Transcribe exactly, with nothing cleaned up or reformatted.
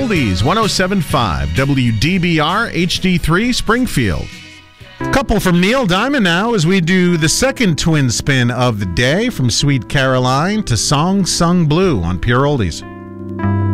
Oldies, one oh seven point five W D B R H D three Springfield. Couple from Neil Diamond now as we do the second twin spin of the day from Sweet Caroline to Song Sung Blue on Pure Oldies.